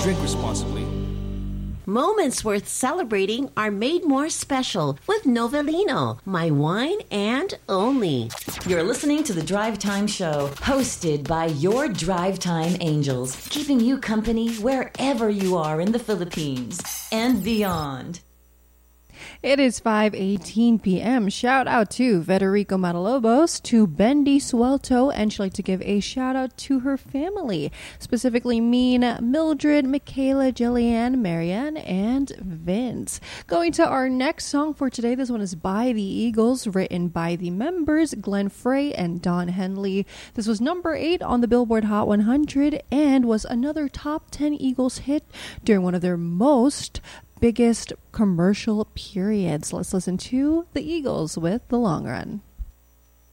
Drink responsibly. Moments worth celebrating are made more special with Novellino, my wine and only. You're listening to the Drive Time Show, hosted by your Drive Time Angels, keeping you company wherever you are in the Philippines and beyond. It is 5:18 p.m. Shout out to Federico Matalobos, to Bendy Suelto, and she'd like to give a shout out to her family, specifically Mina, Mildred, Michaela, Jillian, Marianne, and Vince. Going to our next song for today. This one is by the Eagles, written by the members Glenn Frey and Don Henley. This was number 8 on the Billboard Hot 100 and was another top 10 Eagles hit during one of their biggest commercial periods. Let's listen to the Eagles with The Long Run.